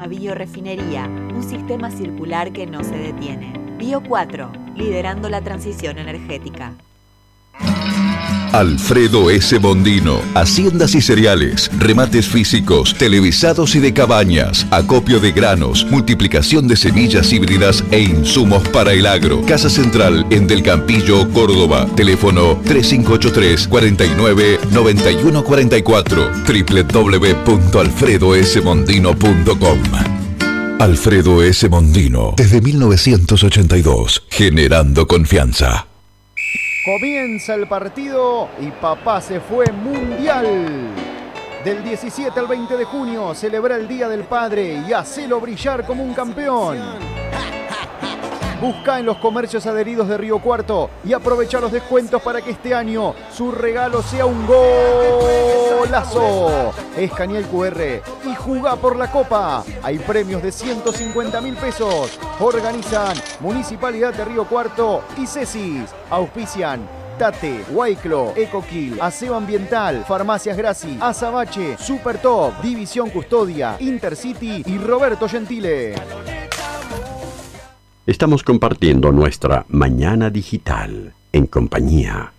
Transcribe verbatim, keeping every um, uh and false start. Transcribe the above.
Biorefinería, un sistema circular que no se detiene. Bio cuatro, liderando la transición energética. Alfredo S. Bondino, haciendas y cereales, remates físicos, televisados y de cabañas, acopio de granos, multiplicación de semillas híbridas e insumos para el agro. Casa Central en Del Campillo, Córdoba. Teléfono tres cinco ocho tres, cuatro nueve, nueve uno cuatro cuatro, doble u doble u doble u punto alfredo s mondino punto com. Alfredo S. Bondino, desde mil novecientos ochenta y dos, generando confianza. Comienza el partido y papá se fue mundial. Del diecisiete al veinte de junio celebra el Día del Padre y hacelo brillar como un campeón. Busca en los comercios adheridos de Río Cuarto y aprovecha los descuentos para que este año su regalo sea un golazo. Escanea el cu erre y jugá por la Copa. Hay premios de ciento cincuenta mil pesos. Organizan Municipalidad de Río Cuarto y Cesis. Auspician Tate, Huayclo, Ecoquil, Aseo Ambiental, Farmacias Graci, Azabache, Super Top, División Custodia, Intercity y Roberto Gentile. Estamos compartiendo nuestra mañana digital en compañía